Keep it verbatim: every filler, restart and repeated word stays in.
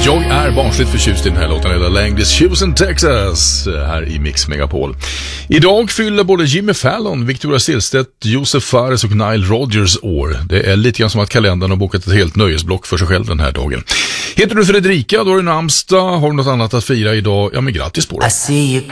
Jag är barnsligt förtjust i den här låten, eller Langley's Houston, Texas, här i Mix Megapol. Idag fyller både Jimmy Fallon, Victoria Silvstedt, Josef Fares och Nile Rodgers år. Det är lite grann som att kalendern har bokat ett helt nöjesblock för sig själv den här dagen. Heter du Fredrika, då är du namnsdag. Har du något annat att fira idag? Ja, men grattis på det. I see you